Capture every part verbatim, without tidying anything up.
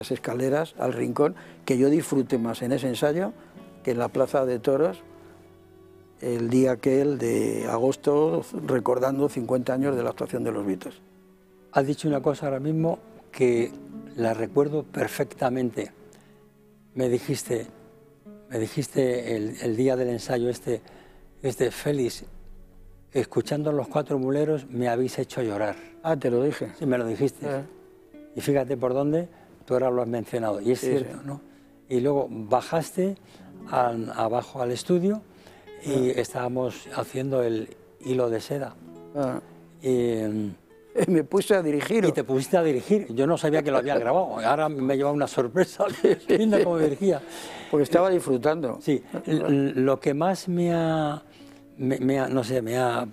las escaleras al rincón, que yo disfruté más en ese ensayo que en la Plaza de Toros el día aquel de agosto, recordando cincuenta años de la actuación de los Beatles. Has dicho una cosa ahora mismo que la recuerdo perfectamente. Me dijiste, me dijiste el, el día del ensayo este, este Félix, escuchando Los Cuatro Muleros me habéis hecho llorar. Ah, te lo dije. Sí, me lo dijiste. Eh. Y fíjate por dónde, tú ahora lo has mencionado. Y es sí, cierto, sí. ¿no? Y luego bajaste al, abajo al estudio y ah. estábamos haciendo el hilo de seda. Ah. Y, y me puse a dirigir. Y te pusiste a dirigir. Yo no sabía que lo había grabado. Ahora me lleva una sorpresa linda como dirigía. Porque estaba disfrutando. Sí. Lo que más me ha, me, me ha no sé, me ha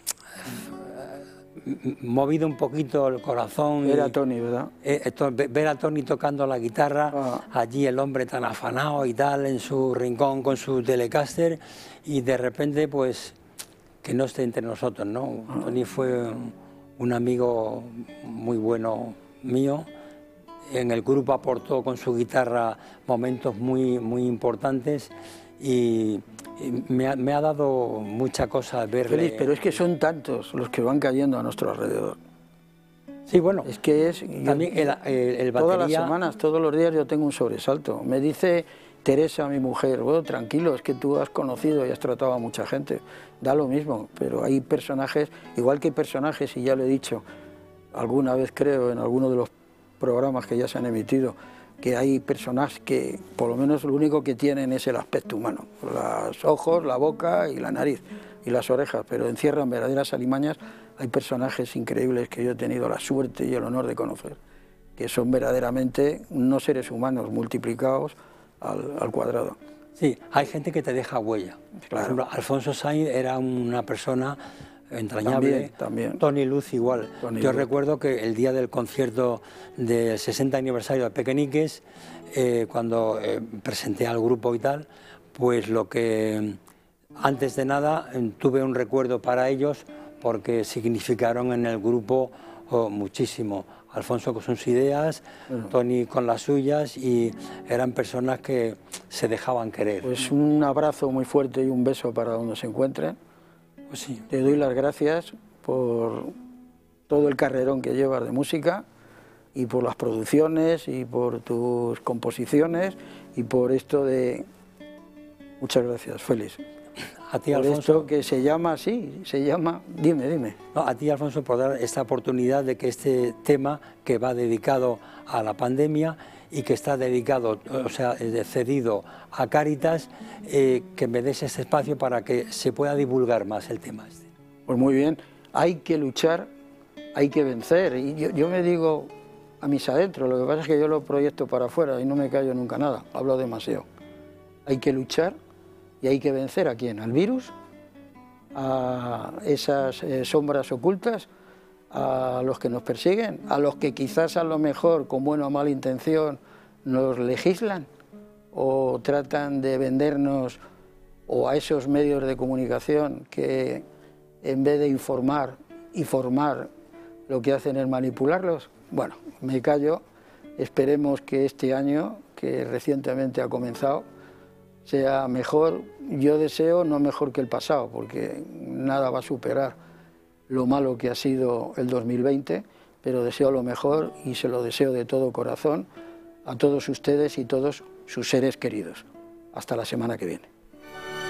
movido un poquito el corazón. Era Tony, ¿verdad? Eh, ver a Tony tocando la guitarra, ah. allí el hombre tan afanado y tal, en su rincón con su Telecaster, y de repente, pues, que no esté entre nosotros, ¿no? Ah. Tony fue un amigo muy bueno mío. En el grupo aportó con su guitarra momentos muy, muy importantes y me ha, me ha dado mucha cosa verle. Félix, pero es que son tantos los que van cayendo a nuestro alrededor. Sí, bueno. Es que es... También yo, el, el, el batería... Todas las semanas, todos los días yo tengo un sobresalto. Me dice Teresa, mi mujer, bueno, tranquilo, es que tú has conocido y has tratado a mucha gente. Da lo mismo, pero hay personajes, igual que hay personajes, y ya lo he dicho alguna vez creo en alguno de los programas que ya se han emitido, que hay personajes que por lo menos lo único que tienen es el aspecto humano, los ojos, la boca y la nariz y las orejas, pero encierran verdaderas alimañas. Hay personajes increíbles que yo he tenido la suerte y el honor de conocer, que son verdaderamente unos seres humanos multiplicados al, al cuadrado. Sí, hay gente que te deja huella. Claro. Por ejemplo, Alfonso Sainz era una persona entrañable, también, también. Tony Luz igual. Tony Yo Luz. recuerdo que el día del concierto del sesenta aniversario de Pequeñiques, eh, cuando eh, presenté al grupo y tal, pues lo que antes de nada tuve un recuerdo para ellos porque significaron en el grupo oh, muchísimo. Alfonso con sus ideas, bueno. Tony con las suyas, y eran personas que se dejaban querer. Pues un abrazo muy fuerte y un beso para donde se encuentren. Pues sí. Te doy las gracias por todo el carrerón que llevas de música y por las producciones y por tus composiciones y por esto de... Muchas gracias, Félix. A ti, por Alfonso. Esto que se llama así, se llama... Dime, dime. No, a ti, Alfonso, por dar esta oportunidad de que este tema que va dedicado a la pandemia y que está dedicado, o sea, cedido a Cáritas, eh, que me des este espacio para que se pueda divulgar más el tema este. Pues muy bien, hay que luchar, hay que vencer. Y yo, yo me digo a mis adentros, lo que pasa es que yo lo proyecto para afuera y no me callo nunca nada, hablo demasiado. Hay que luchar y hay que vencer ¿a quién? ¿Al virus? ¿A esas eh, sombras ocultas? ¿A los que nos persiguen? ¿A los que quizás a lo mejor con buena o mala intención nos legislan? ¿O tratan de vendernos? ¿O a esos medios de comunicación que en vez de informar y formar lo que hacen es manipularlos? Bueno, me callo. Esperemos que este año, que recientemente ha comenzado, sea mejor. Yo deseo no mejor que el pasado, porque nada va a superar lo malo que ha sido el dos mil veinte, pero deseo lo mejor y se lo deseo de todo corazón a todos ustedes y todos sus seres queridos. Hasta la semana que viene.